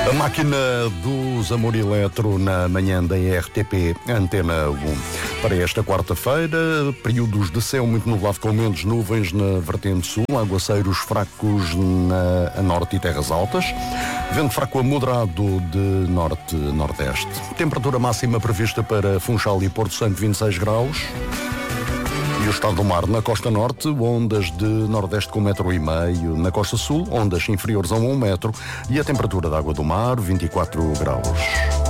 A máquina dos Amor Eletro na manhã da RTP Antena 1. Para esta quarta-feira, períodos de céu muito nublado com menos nuvens na vertente sul, aguaceiros fracos a norte e terras altas, vento fraco a moderado de norte-nordeste. Temperatura máxima prevista para Funchal e Porto Santo 26 graus. E o estado do mar na costa norte, ondas de nordeste com 1,5 m. Na costa sul, ondas inferiores a 1 metro. E a temperatura da água do mar, 24 graus.